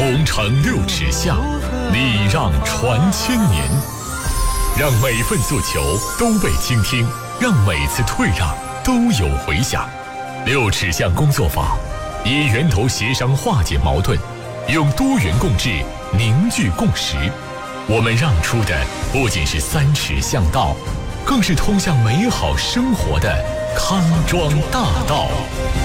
同城六尺巷，礼让传千年。让每份诉求都被倾听，让每次退让都有回响。六尺巷工作坊以源头协商化解矛盾，用多元共治凝聚共识。我们让出的不仅是3尺巷道，更是通向美好生活的康庄大道。